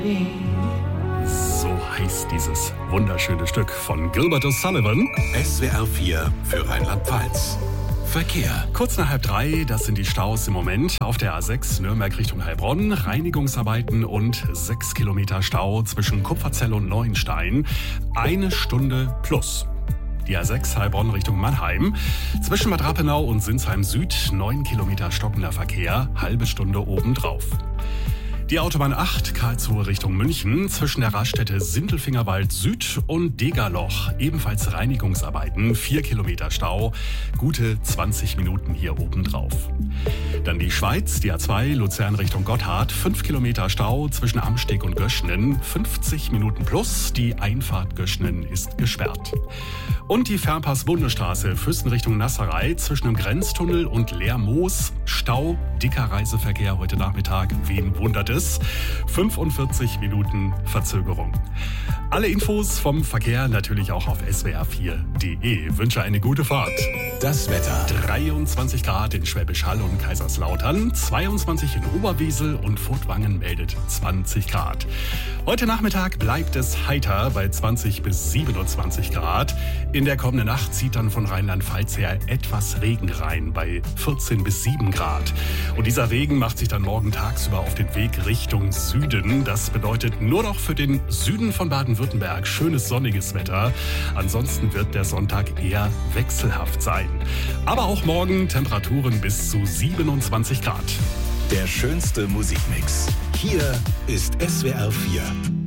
So heißt dieses wunderschöne Stück von Gilbert O'Sullivan. SWR 4 für Rheinland-Pfalz. Verkehr. Kurz nach 2:30, das sind die Staus im Moment. Auf der A6 Nürnberg Richtung Heilbronn, Reinigungsarbeiten und 6 Kilometer Stau zwischen Kupferzell und Neuenstein. 1 Stunde plus. Die A6 Heilbronn Richtung Mannheim. Zwischen Bad Rappenau und Sinsheim Süd 9 Kilometer stockender Verkehr, halbe Stunde obendrauf. Die Autobahn 8 Karlsruhe Richtung München zwischen der Raststätte Sindelfingerwald Süd und Degerloch. Ebenfalls Reinigungsarbeiten, 4 Kilometer Stau, gute 20 Minuten hier obendrauf. Dann die Schweiz, die A2 Luzern Richtung Gotthard, 5 Kilometer Stau zwischen Amsteg und Göschnen, 50 Minuten plus, die Einfahrt Göschnen ist gesperrt. Und die Fernpass-Bundesstraße Füssen Richtung Nasserei zwischen dem Grenztunnel und Leermoos, Stau, dicker Reiseverkehr heute Nachmittag, wen wundert es? 45 Minuten Verzögerung. Alle Infos vom Verkehr natürlich auch auf swr4.de. Wünsche eine gute Fahrt. Das Wetter. 23 Grad in Schwäbisch Hall und Kaiserslautern, 22 in Oberwesel und Furtwangen meldet 20 Grad. Heute Nachmittag bleibt es heiter bei 20 bis 27 Grad. In der kommenden Nacht zieht dann von Rheinland-Pfalz her etwas Regen rein bei 14 bis 7 Grad. Und dieser Regen macht sich dann morgen tagsüber auf den Weg Richtung Süden. Das bedeutet nur noch für den Süden von Baden-Württemberg schönes sonniges Wetter. Ansonsten wird der Sonntag eher wechselhaft sein. Aber auch morgen Temperaturen bis zu 27 Grad. Der schönste Musikmix. Hier ist SWR 4.